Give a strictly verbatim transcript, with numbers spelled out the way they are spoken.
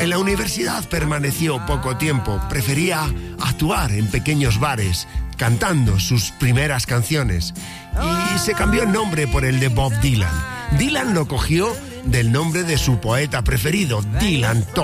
En la universidad permaneció poco tiempo. Prefería actuar en pequeños bares, cantando sus primeras canciones. Y se cambió el nombre por el de Bob Dylan. Dylan lo cogió del nombre de su poeta preferido, Dylan Thomas.